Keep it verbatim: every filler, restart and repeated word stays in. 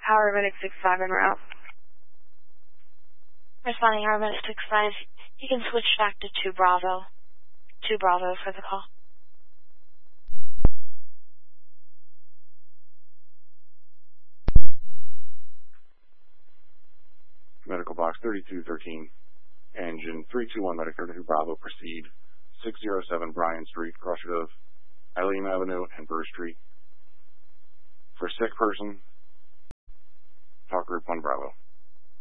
Paramedic six five en route. Responding Paramedic six five, you can switch back to two Bravo. two Bravo for the call. Medical box thirty-two thirteen, engine three two one Medical to Bravo, proceed six oh seven Bryan Street, crossroad of Eileen Avenue and Burr Street. For sick person, talk group one Bravo.